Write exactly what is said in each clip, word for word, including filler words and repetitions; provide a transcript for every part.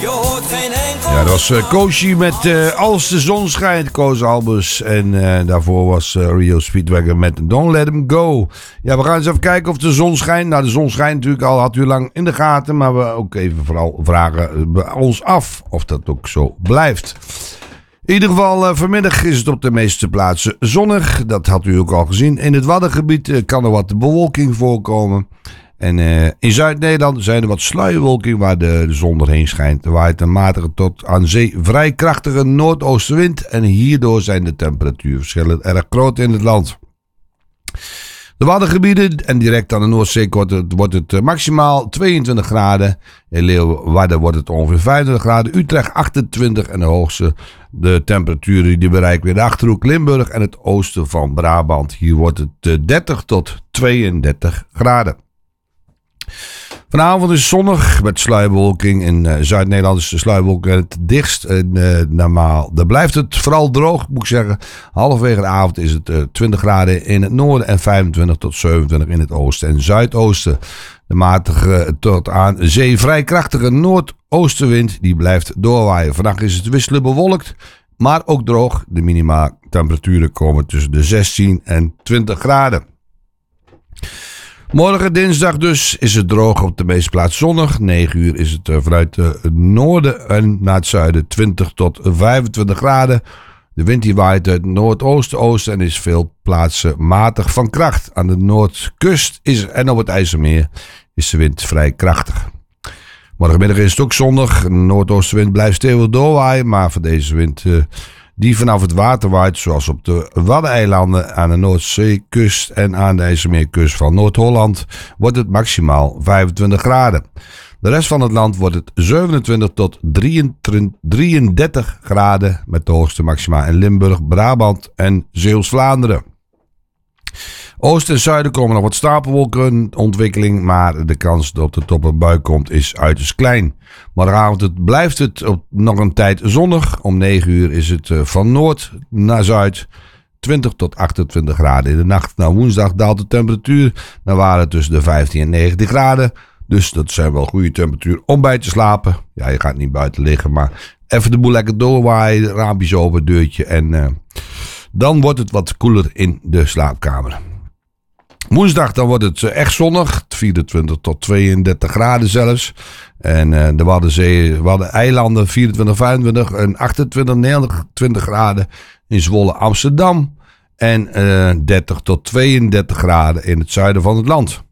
Je hoort geen enkel... Ja, dat was uh, Koosje met uh, Als de zon schijnt, Koos Albers. En uh, daarvoor was uh, Rio Speedwagon met Don't Let Him Go. Ja, we gaan eens even kijken of de zon schijnt. Nou, de zon schijnt natuurlijk al, had u lang in de gaten. Maar we ook even vooral vragen uh, ons af of dat ook zo blijft. In ieder geval, uh, vanmiddag is het op de meeste plaatsen zonnig. Dat had u ook al gezien. In het Waddengebied uh, kan er wat bewolking voorkomen. En uh, in Zuid-Nederland zijn er wat sluierwolken waar de, de zon doorheen schijnt. Er waait een matige tot aan zee vrij krachtige noordoostenwind. En hierdoor zijn de temperatuurverschillen erg groot in het land. De Waddengebieden en direct aan de Noordzee wordt het, wordt het maximaal tweeëntwintig graden. In Leeuwarden wordt het ongeveer vijfentwintig graden. Utrecht achtentwintig en de hoogste de temperaturen die bereiken weer de Achterhoek, Limburg en het oosten van Brabant. Hier wordt het dertig tot tweeëndertig graden. Vanavond is het zonnig met sluierbewolking. In uh, Zuid-Nederland is de sluierbewolking het dichtst. En, uh, normaal. Daar blijft het vooral droog, moet ik zeggen. Halverwege de avond is het uh, twintig graden in het noorden en vijfentwintig tot zevenentwintig in het oosten en zuidoosten. De matige tot aan zee vrij krachtige noordoostenwind die blijft doorwaaien. Vannacht is het wisselen bewolkt, maar ook droog. De minima temperaturen komen tussen de zestien en twintig graden. Morgen dinsdag dus is het droog, op de meeste plaats zonnig. negen uur is het vanuit het noorden en naar het zuiden twintig tot vijfentwintig graden. De wind die waait uit noordoosten oosten en is veel plaatsen matig van kracht. Aan de noordkust is, en op het IJsselmeer is de wind vrij krachtig. Morgenmiddag is het ook zonnig. De noordoostenwind blijft stevig doorwaaien, maar voor deze wind... Uh, die vanaf het water waait, zoals op de Waddeneilanden, aan de Noordzeekust en aan de IJsselmeerkust van Noord-Holland, wordt het maximaal vijfentwintig graden. De rest van het land wordt het zevenentwintig tot drieëndertig graden met de hoogste maxima in Limburg, Brabant en Zeeuws-Vlaanderen. Oosten en zuiden komen nog wat stapelwolkenontwikkeling, maar de kans dat het op een bui komt is uiterst klein. Morgenavond het blijft het op nog een tijd zonnig. Om negen uur is het van noord naar zuid twintig tot achtentwintig graden. In de nacht naar woensdag daalt de temperatuur naar waarde tussen de vijftien en negentien graden. Dus dat zijn wel goede temperatuur om bij te slapen. Ja, je gaat niet buiten liggen, maar even de boel lekker doorwaaien, raampjes open, deurtje en uh, dan wordt het wat koeler in de slaapkamer. Woensdag dan wordt het echt zonnig, vierentwintig tot tweeëndertig graden zelfs. En uh, de Waddenzee, Waddeneilanden vierentwintig, vijfentwintig en achtentwintig, negenentwintig graden in Zwolle, Amsterdam. En uh, dertig tot tweeëndertig graden in het zuiden van het land.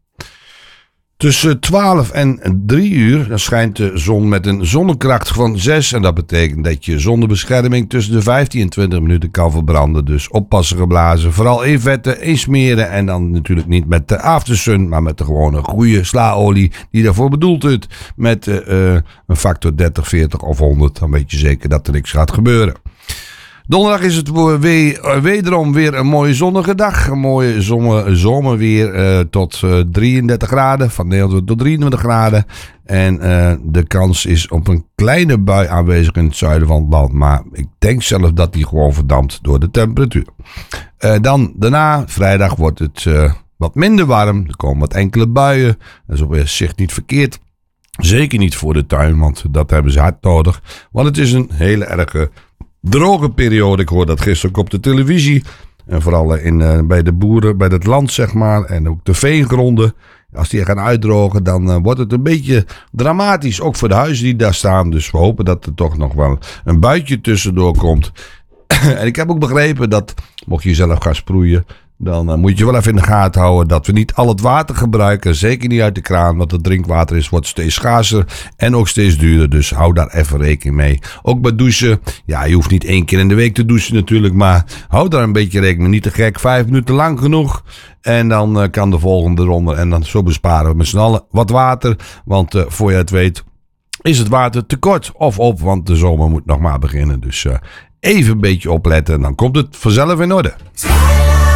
Tussen twaalf en drie uur dan schijnt de zon met een zonnekracht van zes. En dat betekent dat je zonder bescherming tussen de vijftien en twintig minuten kan verbranden. Dus oppassen geblazen. Vooral invetten, insmeren. En dan natuurlijk niet met de aftersun, maar met de gewone goede slaolie die daarvoor bedoeld is. Met uh, een factor dertig, veertig of honderd. Dan weet je zeker dat er niks gaat gebeuren. Donderdag is het weer, wederom weer een mooie zonnige dag. Een mooie zomer, zomerweer uh, tot uh, drieëndertig graden. Van negenentwintig tot drieëntwintig graden. En uh, de kans is op een kleine bui aanwezig in het zuiden van het land. Maar ik denk zelf dat die gewoon verdampt door de temperatuur. Uh, dan daarna, vrijdag, wordt het uh, wat minder warm. Er komen wat enkele buien. Dat is op zich niet verkeerd. Zeker niet voor de tuin, want dat hebben ze hard nodig. Want het is een hele erge... droge periode. Ik hoor dat gisteren ook op de televisie. En vooral in, uh, bij de boeren, bij het land zeg maar. En ook de veengronden. Als die gaan uitdrogen, dan uh, wordt het een beetje dramatisch. Ook voor de huizen die daar staan. Dus we hopen dat er toch nog wel een buitje tussendoor komt. En ik heb ook begrepen dat, mocht je zelf gaan sproeien, dan uh, moet je wel even in de gaten houden dat we niet al het water gebruiken. Zeker niet uit de kraan, want het drinkwater is, wordt steeds schaarser en ook steeds duurder. Dus hou daar even rekening mee. Ook bij douchen. Ja, je hoeft niet één keer in de week te douchen natuurlijk, maar hou daar een beetje rekening mee. Niet te gek, vijf minuten lang genoeg. En dan uh, kan de volgende ronde. En dan zo besparen we met z'n allen wat water. Want uh, voor je het weet is het water tekort of op, want de zomer moet nog maar beginnen. Dus uh, even een beetje opletten en dan komt het vanzelf in orde.